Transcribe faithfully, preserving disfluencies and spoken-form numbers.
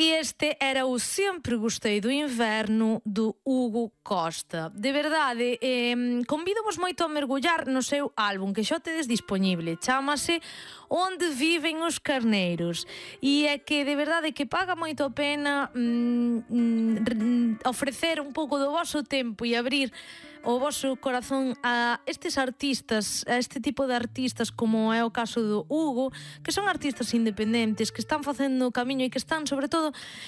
E este era o Sempre Gostei do Inverno do Hugo Costa. De verdade, eh, convido-vos moito a mergullar no seu álbum, que xa tedes dispoñible. Chámase Onde Viven os Carneiros. E é que, de verdade, que paga moito a pena mm, mm, ofrecer un pouco do voso tempo e abrir o voso corazón a estes artistas, a este tipo de artistas como é o caso do Hugo, que son artistas independentes, que están facendo o camiño e que están, sobre todo,